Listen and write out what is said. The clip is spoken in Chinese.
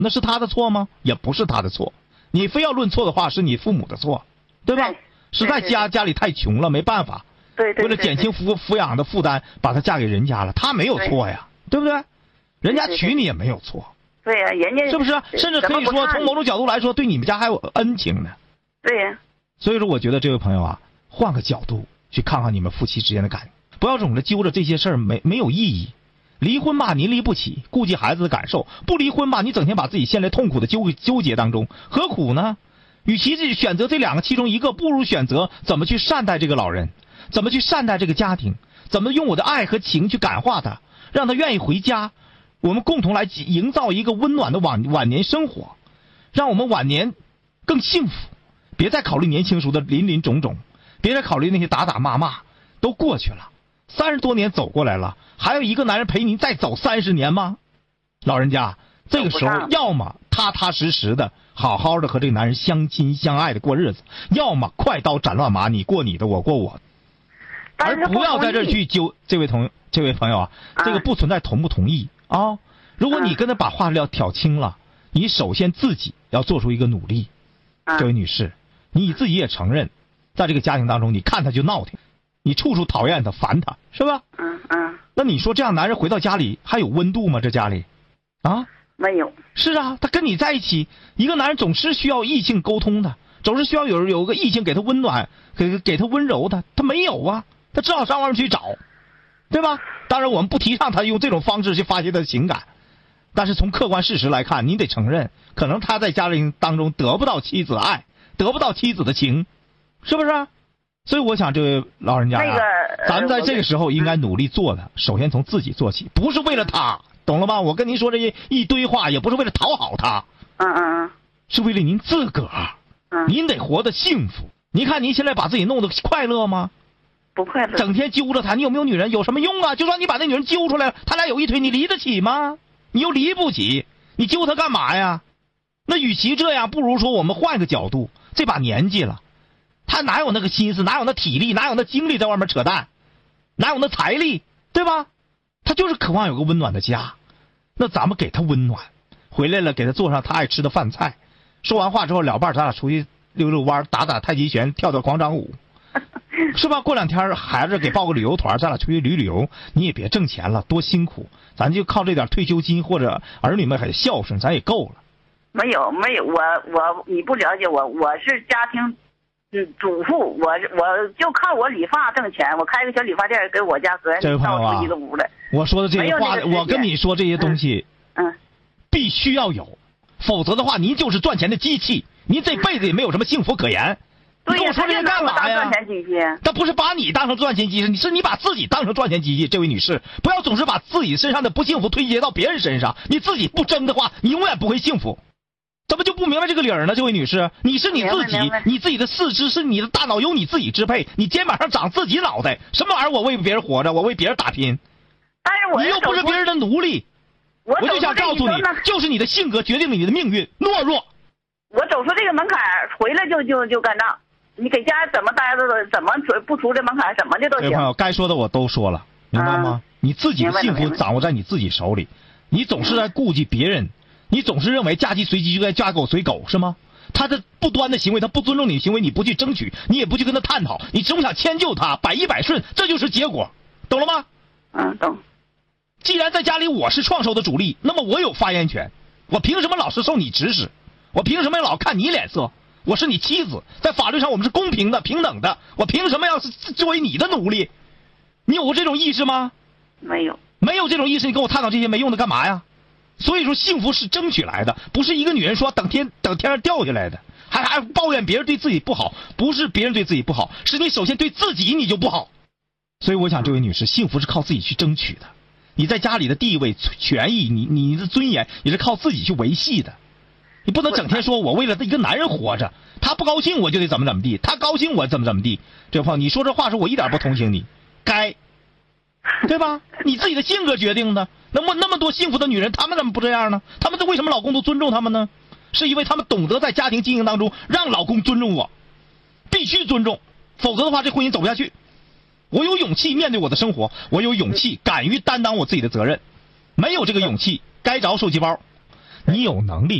那是他的错吗？也不是他的错。你非要论错的话，是你父母的错，对吧？实在家里太穷了，没办法。 对。 为了减轻抚养的负担，把她嫁给人家了，她没有错呀，对不对？人家娶你也没有错。 对呀，人家是不是？甚至可以说，从某种角度来说，对你们家还有恩情呢。 对呀。 所以说，我觉得这位朋友啊，换个角度去看看你们夫妻之间的感情，不要总是揪着这些事儿，没有意义。离婚吧，您离不起，顾及孩子的感受；不离婚吧，你整天把自己陷在痛苦的纠结当中，何苦呢？与其是选择这两个其中一个，不如选择怎么去善待这个老人，怎么去善待这个家庭，怎么用我的爱和情去感化他，让他愿意回家。我们共同来营造一个温暖的晚年生活，让我们晚年更幸福。别再考虑年轻时候的林林总总，别再考虑那些打打骂骂，都过去了。30多年走过来了，还有一个男人陪您再走30年吗？老人家，这个时候要么踏踏实实的好好的和这个男人相亲相爱的过日子，要么快刀斩乱麻，你过你的，我过我的，而不要在这儿去揪。这位朋友啊，这个不存在同不同意啊。如果你跟他把话要挑清了，你首先自己要做出一个努力。这位女士，你自己也承认，在这个家庭当中，你看他就闹腾，你处处讨厌他，烦他，是吧？那你说这样男人回到家里还有温度吗？这家里啊， 没有。是啊，他跟你在一起，一个男人总是需要异性沟通的，总是需要有个异性给他温暖，给他温柔的，他没有啊，他只好上外面去找，对吧？当然我们不提倡他用这种方式去发泄他的情感，但是从客观事实来看，你得承认，可能他在家庭当中得不到妻子的爱，得不到妻子的情，是不是？所以我想这位老人家呀，咱们在这个时候应该努力做的，首先从自己做起，不是为了他，懂了吗？我跟您说这一堆话，也不是为了讨好他，是为了您自个儿，您得活得幸福。您看您现在把自己弄得快乐吗？ 不快乐。 整天揪着他，你有没有女人？有什么用啊？就算你把那女人揪出来了，他俩有一腿，你离得起吗？你又离不起，你揪他干嘛呀？那与其这样，不如说我们换个角度，这把年纪了，他哪有那个心思，哪有那体力，哪有那精力在外面扯淡，哪有那财力，对吧？他就是渴望有个温暖的家。那咱们给他温暖，回来了给他做上他爱吃的饭菜，说完话之后，了伴咱俩出去溜溜弯，打打太极拳，跳跳广场舞，是吧？过2天孩子给报个旅游团，咱俩出去旅游，你也别挣钱了，多辛苦，咱就靠这点退休金或者儿女们还孝顺，咱也够了。 没有，我你不了解我，我是家庭主妇，我就靠我理发挣钱，我开个小理发店给我家和人造出一个屋来。 我说的这些话，我跟你说这些东西，必须要有，否则的话，您就是赚钱的机器，您这辈子也没有什么幸福可言。你跟我说这些干嘛呀？他不是把你当成赚钱机器，是你把自己当成赚钱机器。这位女士，不要总是把自己身上的不幸福推卸到别人身上，你自己不争的话，你永远不会幸福。怎么就不明白这个理儿呢？这位女士，你是你自己，你自己的四肢是你的大脑由你自己支配，你肩膀上长自己脑袋，什么玩意儿？我为别人活着，我为别人打拼， 但是我你又不是别人的奴隶。我就想告诉你，就是你的性格决定了你的命运，懦弱。 我走出这个门槛，回来就干仗。你给家怎么待着，怎么不出这门槛，怎么的都行。 朋友，该说的我都说了，明白吗？你自己的幸福掌握在你自己手里，你总是在顾及别人。你总是认为嫁鸡随鸡就该嫁狗随狗是吗？他的不端的行为，他不尊重你的行为，你不去争取，你也不去跟他探讨，你只想迁就他，百依百顺，这就是结果，懂了吗？ 懂。 既然在家里我是创收的主力，那么我有发言权，我凭什么老是受你指使？我凭什么老看你脸色？我是你妻子，在法律上我们是公平的、平等的，我凭什么要是作为你的奴隶？你有过这种意识吗？ 没有。 没有这种意识，你跟我探讨这些没用的干嘛呀？所以说幸福是争取来的，不是一个女人说等天上掉下来的，还抱怨别人对自己不好，不是别人对自己不好，是你首先对自己你就不好。所以我想这位女士，幸福是靠自己去争取的，你在家里的地位权益，你的尊严也是靠自己去维系的。你不能整天说我为了一个男人活着，他不高兴我就得怎么地，他高兴我怎么地。这位朋友，你说这话是我一点不同情你，该，对吧？你自己的性格决定的。那么多幸福的女人，她们怎么不这样呢？她们为什么老公都尊重她们呢？是因为她们懂得在家庭经营当中让老公尊重我，必须尊重，否则的话这婚姻走不下去。我有勇气面对我的生活，我有勇气敢于担当我自己的责任，没有这个勇气，该着受气包。 你有能力